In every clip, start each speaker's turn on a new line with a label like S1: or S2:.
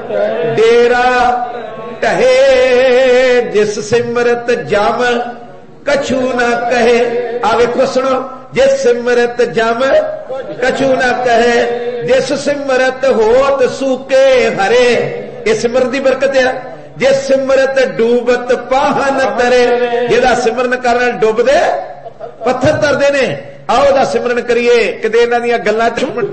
S1: डेरा टहे जिस सिमरत जम कछु न कहे। आ वेखो सुनो, जिस सिमरत जम कछु न कहे, जिस सिमरत होत सूके हरे। ये सिमरत की बरकत है। जिस सिमरत डूबत पाहन तरे, जेदा सिमरन करन डुबदे पत्थर तरदे ने। आओ दा सिमरन करिए किते इन्हां दीयां गल्लां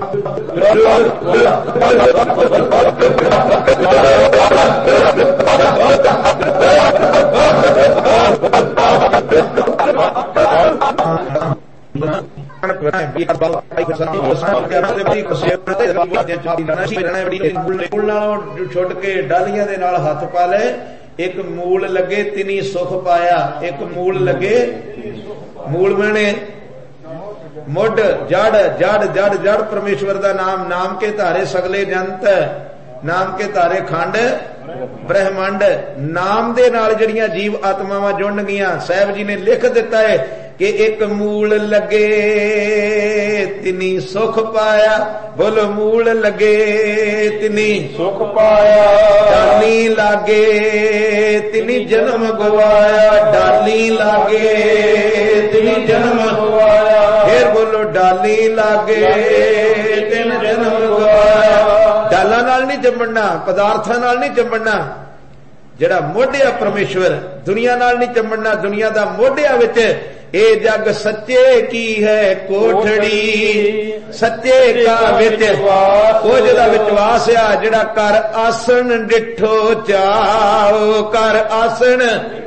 S1: छुट के डालियां दे नाल हथ पा ले। एक मूल लगे तिनी सुख पाया, एक मूल लगे मूल मैंने मुड जड़ जड़ जड़ जड़ परमेश्वर दा नाम, नाम के धारे सगले जंत, नाम के धारे खंड ब्रह्मंड। नाम दे नाल जड़ियां जीव आत्मावां जुड़ गईयां। साहब जी ने लिख दिता है कि एक मूल लगे तिनी सुख पाया। बोलो मूल लगे तिनी
S2: सुख पाया,
S1: डाली लागे तिनी जन्म गवाया, डाली लागे तिनी जन्म गवाया। फिर बोलो डाली लागे तिन जन्म गवाया। डाला नाल नहीं चंबड़ना, पदार्थां नाल नहीं चंबड़ना। जेड़ा मोढ़िया परमेश्वर, दुनिया नाल नहीं चंबड़ना। दुनिया दा मोढ़िया विच ए जग सच्चे की है कोठड़ी, सच्चे का विच ओ जेदा विश्वास आ, जेड़ा कर आसन डिठो चाओ, कर आसन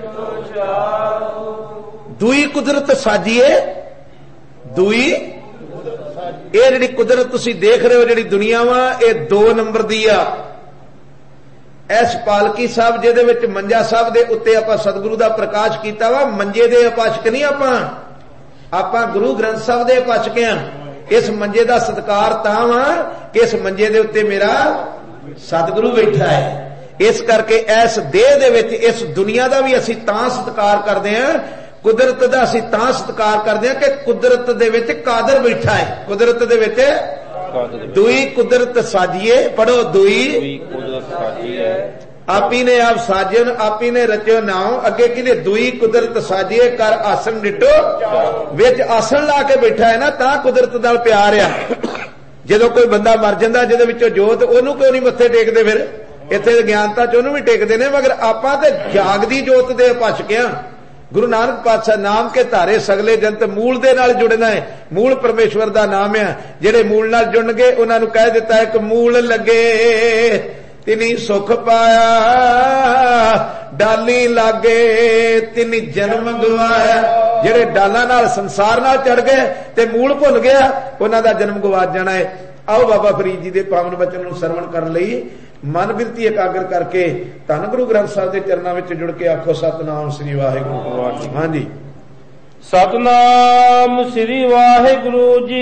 S1: दुई कुदरत साजिए। दुई ये जिहड़ी कुदरत तुसी देख रहे हो, जिहड़ी दुनिया वा, ये 2 नंबर दी आ। इस पालकी साहब जिहदे विच मंजा साहब दे उत्ते आपां सतगुरु दा प्रकाश कीता वा, मंजे दे उपासक नहीं आपां गुरु ग्रंथ साहब दे उपासक हां। इस मंजे दा सत्कार तां वा कि इस मंजे दे उत्ते मेरा सतगुरु बैठा है। इस करके इस देह दे विच इस दुनिया दा भी असीं तां सत्कार करदे हां, कुदरत दा असीं तां सत्कार करदे हां कि कुदरत दे विच कादर बैठा है। कुदरत दे विच दुई कुदरत साजिए। पढ़ो दुई
S2: कुदरत साजिए,
S1: आपी ने आप साजन, आपी ने रचो नाव। अगे कि दुई कुदरत साजिए, कर आसन डिटो। विच आसन ला के बैठा है ना, तां कुदरत नाल प्यार आ। जदों कोई बंदा मर जांदा जिहदे विचों जोत, ओनू क्यों नहीं मत्थे टेकदे? फिर इत्थे ज्ञानता च ओनू भी टेकदे ने, मगर आपां ते जागदी जोत दे उपासक हां। गुरु नानक पातशाह नाम के धारे सगले जंत, मूल दे नाल जुड़ना है। मूल परमेश्वर दा नाम है। जेड़े मूल नाल जुड़ गए उन्हां नूं कह दिता है कि मूल लगे तिनी सुख पाया, डाली लागे तिनी जन्म गवाया। जेड़े डाला नाल संसार नाल चढ़ गए ते मूल भुल गया, उन्हां दा जन्म गवा जाना है। आओ बाबा फरीद जी दे पावन बचन नूं सरवण करन लई मन बिरती एकाग्र करके धन गुरु ग्रंथ साहिब के चरणों में जुड़ के आखो सतनाम श्री वाहिगुरु। हाँ जी,
S2: सतनाम श्री वाहिगुरु जी।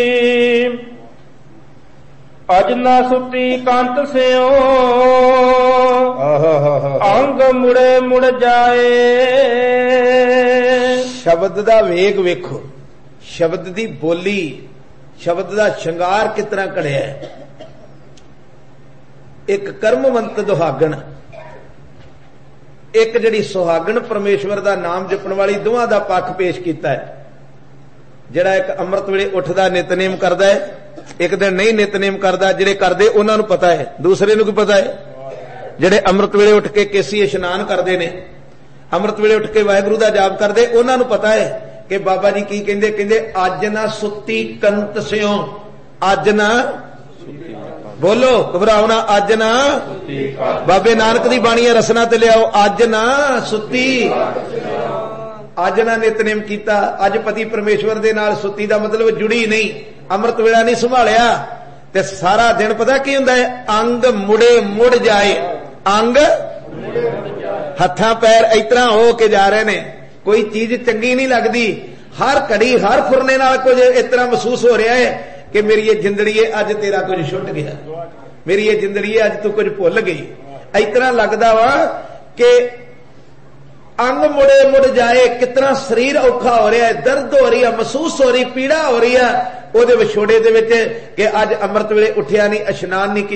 S2: अज ना सुती कंत स्यों, अंग मुड़े मुड़ जाए।
S1: शब्द दा वेग वेखो, शब्द दी बोली, शब्द दा श्रृंगार कितना कड़िया है। एक कर्मवंत दुहागण, एक जिहड़ी सुहागण परमेश्वर दा नाम जपण वाली, दोवां दा पक्ष पेश कीता है। जिहड़ा एक अमृत वेले उठदा नितनेम करदा है, एक दिन नहीं नितनेम करदा। जिहड़े करदे उन्हां नूं पता है, दूसरे नूं की पता है? जिहड़े अमृत वेले उठ के केसी इशनान करदे ने, अमृत वेले उठ के वाहिगुरू दा जाप करदे, उन्हां नूं पता है कि बाबा जी की कहंदे। कहंदे अज ना सुती कंत स्यों, अज ना बोलो घबराओ ना, अज ना बाबे नानक दी बाणी रसना ते लियाओ, अज ना सुती, अज ना नितनेम कीता। अज पति परमेश्वर दे नाल सुती दा मतलब जुड़ी नहीं, अमृत वेला नहीं संभालिया ते सारा दिन पता की हुंदा है, अंग मुड़े मुड़ जाए। अंग हत्थां पैर इस तरह हो के जा रहे ने, कोई चीज चंगी नहीं लगती। हर घड़ी हर फुरने नाल कुछ इस तरह महसूस हो रहा है कि मेरी ये जिंदड़ी है अज तेरा कुछ छुट गया, मेरी ये जिंदड़ी है अज तू कुछ भुल गई। इस तरह लगता वा कि अंग मुड़े मुड़ जाए। कितना शरीर औखा हो रहा है, दर्द हो रही है, महसूस हो रही, पीड़ा हो रही है। ਉਹਦੇ ਵਿਛੋੜੇ ਦੇ ਵਿੱਚ कि अज अमृत वेले उठिया नहीं, इशनान नहीं